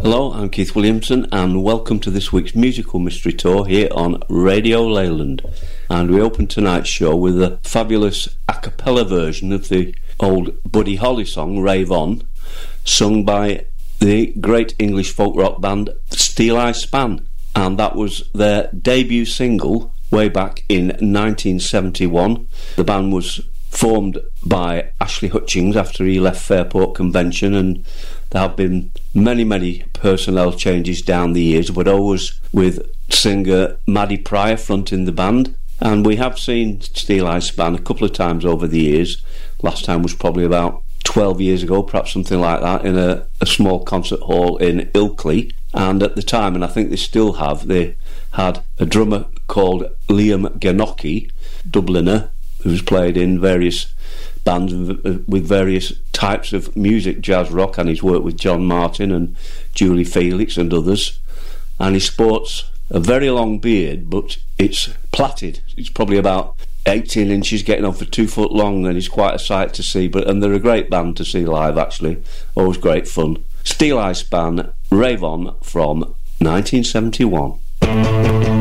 Hello, I'm Keith Williamson and welcome to this week's musical mystery tour here on Radio Leyland. And we open tonight's show with a fabulous a cappella version of the old Buddy Holly song Rave On, sung by the great English folk rock band Steel Eye Span, and that was their debut single way back in 1971. The band was formed by Ashley Hutchings after he left Fairport Convention, and there have been many personnel changes down the years, but always with singer Maddie Pryor fronting the band. And we have seen Steel Eye Span a couple of times over the years. Last time was probably about 12 years ago, perhaps something like that, in a small concert hall in Ilkley. And at the time, and I think they still have, they had a drummer called Liam Ganocki, Dubliner, who's played in various bands with various types of music, jazz, rock, and he's worked with John Martin and Julie Felix and others. And he sports a very long beard, but it's plaited. It's probably about 18 inches, getting on for 2 foot long, and he's quite a sight to see. And they're a great band to see live, actually. Always great fun. Steel Eye Span, Rave On from 1971.